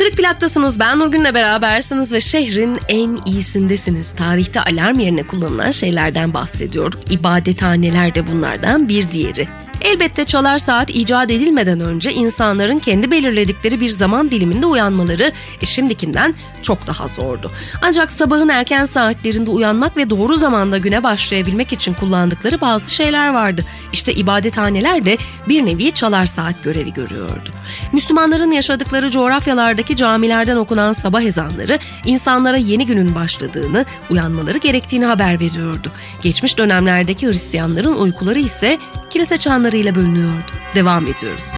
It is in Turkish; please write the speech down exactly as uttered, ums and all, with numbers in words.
Kırık Plak'tasınız. Ben Nurgün'le berabersiniz ve şehrin en iyisindesiniz. Tarihte alarm yerine kullanılan şeylerden bahsediyor. İbadethaneler de bunlardan bir diğeri. Elbette çalar saat icat edilmeden önce insanların kendi belirledikleri bir zaman diliminde uyanmaları e, şimdikinden çok daha zordu. Ancak sabahın erken saatlerinde uyanmak ve doğru zamanda güne başlayabilmek için kullandıkları bazı şeyler vardı. İşte ibadethaneler de bir nevi çalar saat görevi görüyordu. Müslümanların yaşadıkları coğrafyalardaki camilerden okunan sabah ezanları insanlara yeni günün başladığını, uyanmaları gerektiğini haber veriyordu. Geçmiş dönemlerdeki Hristiyanların uykuları ise kilise çanları ile bölünüyordu. Devam ediyoruz.